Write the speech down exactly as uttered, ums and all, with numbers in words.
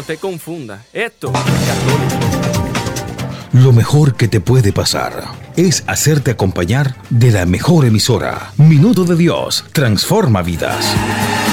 no te confundas. Esto es católico. Lo mejor que te puede pasar es hacerte acompañar de la mejor emisora. Minuto de Dios transforma vidas.